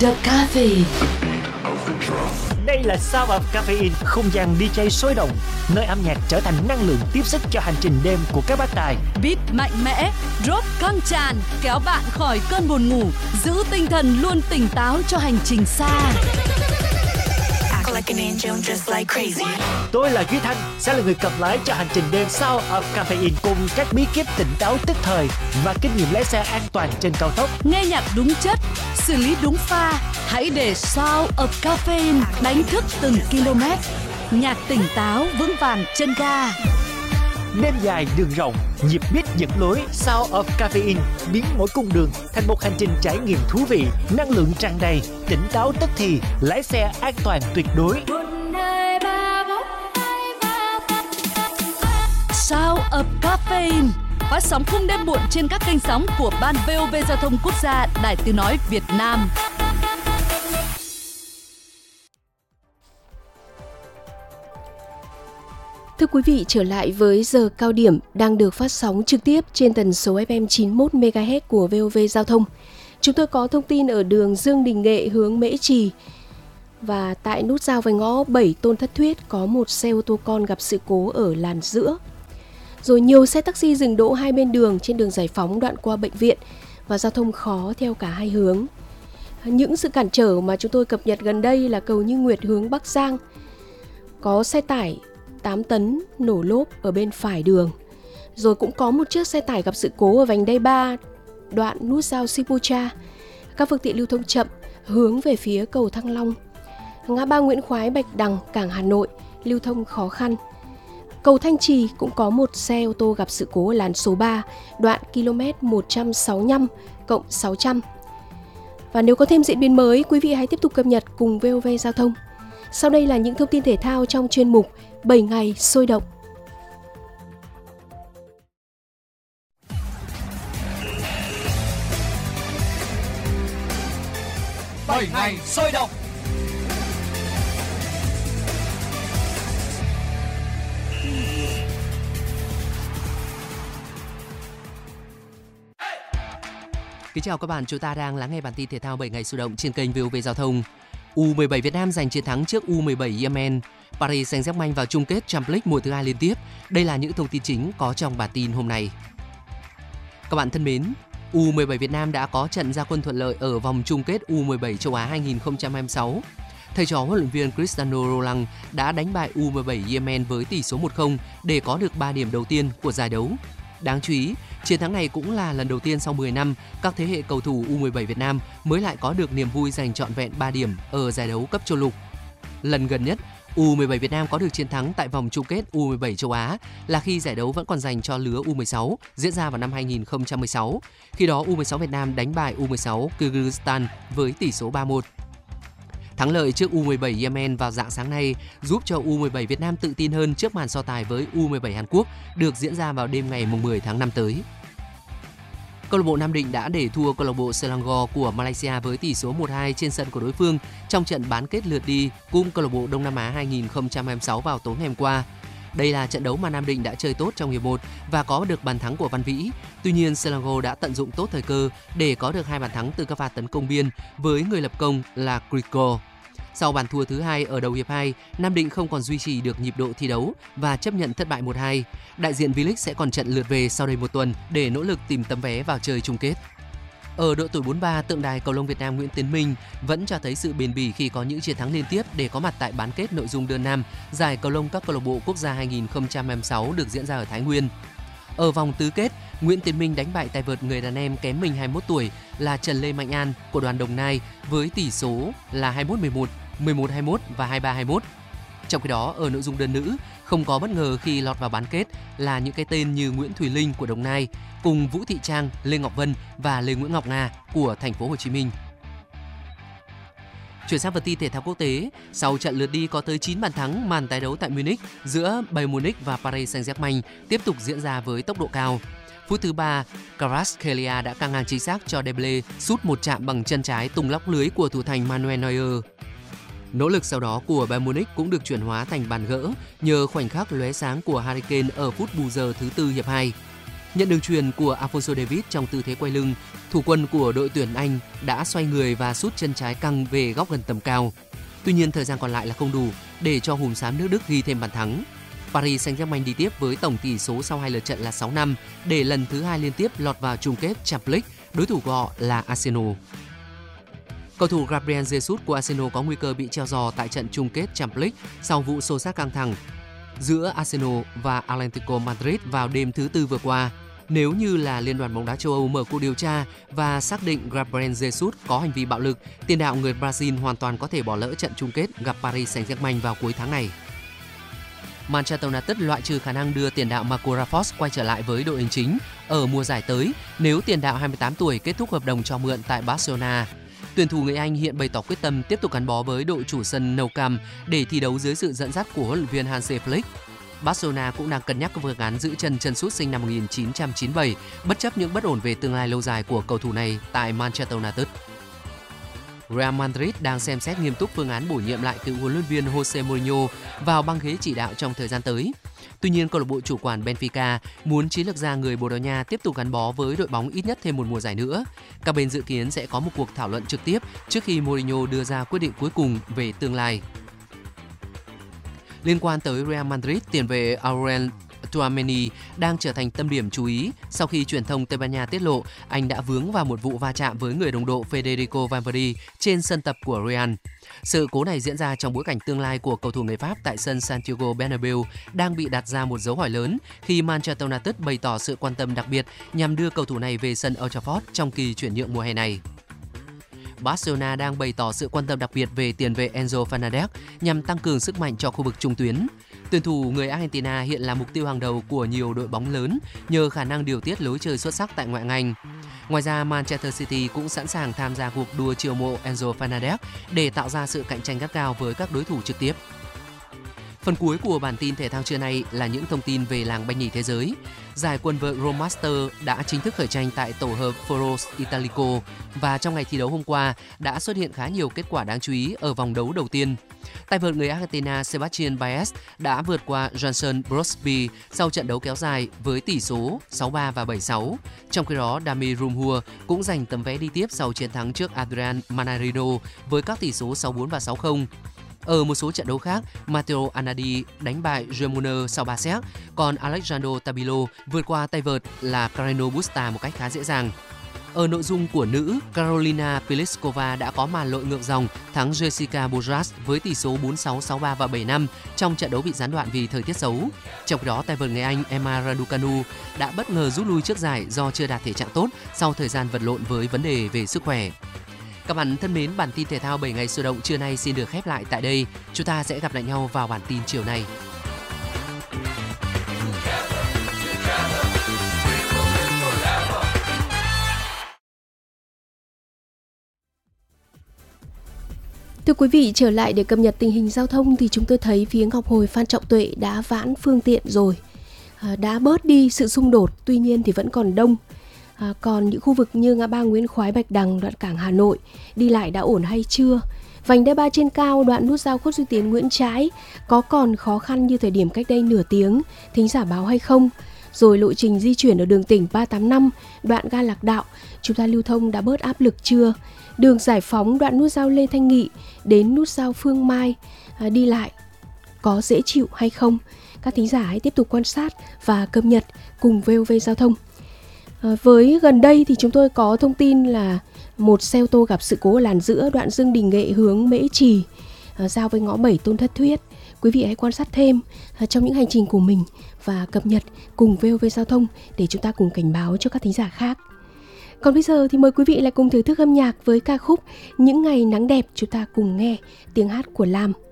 The Caffeine. Đây là Sound of Caffeine, không gian DJ sôi động, nơi âm nhạc trở thành năng lượng tiếp sức cho hành trình đêm của các bác tài. Beat mạnh mẽ, drop căng tràn, kéo bạn khỏi cơn buồn ngủ, giữ tinh thần luôn tỉnh táo cho hành trình xa. Tôi là Duy Thanh, sẽ là người cầm lái cho hành trình đêm Sound of Caffeine cùng các bí kíp tỉnh táo tức thời và kinh nghiệm lái xe an toàn trên cao tốc. Nghe nhạc đúng chất, xử lý đúng pha, hãy để Sound of Caffeine đánh thức từng km. Nhạc tỉnh táo vững vàng chân ga. Đêm dài đường rộng, nhịp beat dẫn lối. Sound of Caffeine biến mỗi cung đường thành một hành trình trải nghiệm thú vị, năng lượng tràn đầy, tỉnh táo tức thì, lái xe an toàn tuyệt đối. Sound of Caffeine phát sóng khung đêm muộn trên các kênh sóng của Ban VOV Giao thông Quốc gia, Đài Tiếng nói Việt Nam. Thưa quý vị, trở lại với giờ cao điểm đang được phát sóng trực tiếp trên tần số FM 91 MHz của VOV Giao thông. Chúng tôi có thông tin ở đường Dương Đình Nghệ hướng Mễ Trì. Và tại nút giao với ngõ 7 Tôn Thất Thuyết có một xe ô tô con gặp sự cố ở làn giữa. Rồi nhiều xe taxi dừng đỗ hai bên đường trên đường Giải Phóng đoạn qua bệnh viện và giao thông khó theo cả hai hướng. Những sự cản trở mà chúng tôi cập nhật gần đây là cầu Như Nguyệt hướng Bắc Giang. Có xe tải 8 tấn nổ lốp ở bên phải đường. Rồi cũng có một chiếc xe tải gặp sự cố ở vành đai 3 đoạn nút giao Sipucha. Các phương tiện lưu thông chậm hướng về phía cầu Thăng Long. Ngã ba Nguyễn Khoái Bạch Đằng, cảng Hà Nội lưu thông khó khăn. Cầu Thanh Trì cũng có một xe ô tô gặp sự cố ở làn số 3, đoạn km 165+600. Và nếu có thêm diễn biến mới, quý vị hãy tiếp tục cập nhật cùng VOV Giao thông. Sau đây là những thông tin thể thao trong chuyên mục 7 ngày sôi động. Bảy ngày sôi động. Kính chào các bạn, chúng ta đang lắng nghe bản tin thể thao 7 ngày sôi động trên kênh VOV Giao thông. U17 Việt Nam giành chiến thắng trước U17 Yemen. Paris Saint-Germain vào chung kết Champions League mùa thứ 2 liên tiếp. Đây là những thông tin chính có trong bản tin hôm nay. Các bạn thân mến, U17 Việt Nam đã có trận ra quân thuận lợi ở vòng chung kết U17 châu Á 2026. Thầy trò huấn luyện viên Cristiano Ronaldo đã đánh bại U17 Yemen với tỷ số 1-0 để có được 3 điểm đầu tiên của giải đấu. Đáng chú ý, chiến thắng này cũng là lần đầu tiên sau 10 năm các thế hệ cầu thủ U17 Việt Nam mới lại có được niềm vui giành trọn vẹn 3 điểm ở giải đấu cấp châu lục. Lần gần nhất, U17 Việt Nam có được chiến thắng tại vòng chung kết U17 châu Á là khi giải đấu vẫn còn dành cho lứa U16 diễn ra vào năm 2016. Khi đó U16 Việt Nam đánh bại U16 Kyrgyzstan với tỷ số 3-1. Thắng lợi trước U17 Yemen vào rạng sáng nay giúp cho U17 Việt Nam tự tin hơn trước màn so tài với U17 Hàn Quốc được diễn ra vào đêm ngày 10 tháng 5 tới. Câu lạc bộ Nam Định đã để thua câu lạc bộ Selangor của Malaysia với tỷ số 1-2 trên sân của đối phương trong trận bán kết lượt đi cung câu lạc bộ Đông Nam Á 2026 vào tối ngày hôm qua. Đây là trận đấu mà Nam Định đã chơi tốt trong hiệp 1 và có được bàn thắng của Văn Vĩ. Tuy nhiên, Selangor đã tận dụng tốt thời cơ để có được 2 bàn thắng từ các pha tấn công biên với người lập công là Kriko. Sau bàn thua thứ 2 ở đầu hiệp 2, Nam Định không còn duy trì được nhịp độ thi đấu và chấp nhận thất bại 1-2. Đại diện V-League sẽ còn trận lượt về sau đây một tuần để nỗ lực tìm tấm vé vào chơi chung kết. Ở độ tuổi 43, tượng đài cầu lông Việt Nam Nguyễn Tiến Minh vẫn cho thấy sự bền bỉ khi có những chiến thắng liên tiếp để có mặt tại bán kết nội dung đơn nam giải cầu lông các câu lạc bộ quốc gia 2026 được diễn ra ở Thái Nguyên. Ở vòng tứ kết, Nguyễn Tiến Minh đánh bại tay vợt người đàn em kém mình 21 tuổi là Trần Lê Mạnh An của đoàn Đồng Nai với tỷ số là 21-11, 11-21 và 23-21. Trong khi đó, ở nội dung đơn nữ, không có bất ngờ khi lọt vào bán kết là những cái tên như Nguyễn Thùy Linh của Đồng Nai cùng Vũ Thị Trang, Lê Ngọc Vân và Lê Nguyễn Ngọc Nga của Thành phố Hồ Chí Minh. Chuyển sang phần tin thể thao quốc tế, sau trận lượt đi có tới 9 bàn thắng, màn tái đấu tại Munich giữa Bayern Munich và Paris Saint-Germain tiếp tục diễn ra với tốc độ cao. Phút thứ 3, Kvaratskhelia đã căng ngang chính xác cho Dembele sút một chạm bằng chân trái tung lóc lưới của thủ thành Manuel Neuer. Nỗ lực sau đó của Bayern Munich cũng được chuyển hóa thành bàn gỡ nhờ khoảnh khắc lóe sáng của Harry Kane ở phút bù giờ thứ 4 hiệp 2. Nhận đường chuyền của Alphonso Davies trong tư thế quay lưng, thủ quân của đội tuyển Anh đã xoay người và sút chân trái căng về góc gần tầm cao. Tuy nhiên thời gian còn lại là không đủ để cho hùm xám nước Đức ghi thêm bàn thắng. Paris Saint-Germain đi tiếp với tổng tỷ số sau 2 lượt trận là 6-5 để lần thứ 2 liên tiếp lọt vào chung kết Champions League. Đối thủ của họ là Arsenal. Cầu thủ Gabriel Jesus của Arsenal có nguy cơ bị treo giò tại trận chung kết Champions League sau vụ xô xát căng thẳng giữa Arsenal và Atlético Madrid vào đêm thứ Tư vừa qua. Nếu như là Liên đoàn bóng đá châu Âu mở cuộc điều tra và xác định Gabriel Jesus có hành vi bạo lực, tiền đạo người Brazil hoàn toàn có thể bỏ lỡ trận chung kết gặp Paris Saint-Germain vào cuối tháng này. Manchester United loại trừ khả năng đưa tiền đạo Marco Rashford quay trở lại với đội hình chính ở mùa giải tới nếu tiền đạo 28 tuổi kết thúc hợp đồng cho mượn tại Barcelona. Tuyển thủ người Anh hiện bày tỏ quyết tâm tiếp tục gắn bó với đội chủ sân Nou Camp để thi đấu dưới sự dẫn dắt của huấn luyện viên Hansi Flick. Barcelona cũng đang cân nhắc các phương án giữ chân sút sinh năm 1997 bất chấp những bất ổn về tương lai lâu dài của cầu thủ này tại Manchester United. Real Madrid đang xem xét nghiêm túc phương án bổ nhiệm lại cựu huấn luyện viên Jose Mourinho vào băng ghế chỉ đạo trong thời gian tới. Tuy nhiên, câu lạc bộ chủ quản Benfica muốn chiến lược gia người Bồ Đào Nha tiếp tục gắn bó với đội bóng ít nhất thêm một mùa giải nữa. Các bên dự kiến sẽ có một cuộc thảo luận trực tiếp trước khi Mourinho đưa ra quyết định cuối cùng về tương lai. Liên quan tới Real Madrid, tiền vệ Aurel Tchouameni đang trở thành tâm điểm chú ý sau khi truyền thông Tây Ban Nha tiết lộ anh đã vướng vào một vụ va chạm với người đồng đội Federico Valverde trên sân tập của Real. Sự cố này diễn ra trong bối cảnh tương lai của cầu thủ người Pháp tại sân Santiago Bernabeu đang bị đặt ra một dấu hỏi lớn khi Manchester United bày tỏ sự quan tâm đặc biệt nhằm đưa cầu thủ này về sân Old Trafford trong kỳ chuyển nhượng mùa hè này. Barcelona đang bày tỏ sự quan tâm đặc biệt về tiền vệ Enzo Fernandez nhằm tăng cường sức mạnh cho khu vực trung tuyến. Tuyển thủ người Argentina hiện là mục tiêu hàng đầu của nhiều đội bóng lớn nhờ khả năng điều tiết lối chơi xuất sắc tại ngoại hạng Anh. Ngoài ra, Manchester City cũng sẵn sàng tham gia cuộc đua chiêu mộ Enzo Fernandez để tạo ra sự cạnh tranh gắt gao với các đối thủ trực tiếp. Phần cuối của bản tin thể thao trưa nay là những thông tin về làng banh nhì thế giới. Giải quần vợt Rome Master đã chính thức khởi tranh tại tổ hợp Foro Italico và trong ngày thi đấu hôm qua đã xuất hiện khá nhiều kết quả đáng chú ý ở vòng đấu đầu tiên. Tay vợt người Argentina Sebastián Baez đã vượt qua Johnson Brosby sau trận đấu kéo dài với tỷ số 6-3 và 7-6. Trong khi đó, Dami Rumhur cũng giành tấm vé đi tiếp sau chiến thắng trước Adrian Manarino với các tỷ số 6-4 và 6-0. Ở một số trận đấu khác, Matteo Anadi đánh bại Jemuner sau 3 set, còn Alexandro Tabilo vượt qua tay vợt là Carreno Busta một cách khá dễ dàng. Ở nội dung của nữ, Karolina Pliskova đã có màn lội ngược dòng thắng Jessica Bojras với tỷ số 4-6, 6-3 và 7-5 trong trận đấu bị gián đoạn vì thời tiết xấu. Trong khi đó, tay vợt người Anh Emma Raducanu đã bất ngờ rút lui trước giải do chưa đạt thể trạng tốt sau thời gian vật lộn với vấn đề về sức khỏe. Các bạn thân mến, bản tin thể thao 7 ngày sôi động trưa nay xin được khép lại tại đây. Chúng ta sẽ gặp lại nhau vào bản tin chiều nay. Thưa quý vị, trở lại để cập nhật tình hình giao thông thì chúng tôi thấy phía Ngọc Hồi Phan Trọng Tuệ đã vãn phương tiện rồi, đã bớt đi sự xung đột, tuy nhiên thì vẫn còn đông. Còn những khu vực như ngã ba Nguyễn Khoái Bạch Đằng, đoạn cảng Hà Nội, đi lại đã ổn hay chưa? Vành đai 3 trên cao, đoạn nút giao Khuất Duy Tiến Nguyễn Trãi có còn khó khăn như thời điểm cách đây nửa tiếng, thính giả báo hay không? Rồi lộ trình di chuyển ở đường tỉnh 385, đoạn ga Lạc Đạo, chúng ta lưu thông đã bớt áp lực chưa? Đường Giải Phóng, đoạn nút giao Lê Thanh Nghị đến nút giao Phương Mai, đi lại có dễ chịu hay không? Các thính giả hãy tiếp tục quan sát và cập nhật cùng VOV Giao thông. Với gần đây thì chúng tôi có thông tin là một xe ô tô gặp sự cố ở làn giữa đoạn Dương Đình Nghệ hướng Mễ Trì, giao với ngõ 7 Tôn Thất Thuyết. Quý vị hãy quan sát thêm trong những hành trình của mình và cập nhật cùng VOV Giao thông để chúng ta cùng cảnh báo cho các thính giả khác. Còn bây giờ thì mời quý vị lại cùng thưởng thức âm nhạc với ca khúc Những Ngày Nắng Đẹp. Chúng ta cùng nghe tiếng hát của Lam.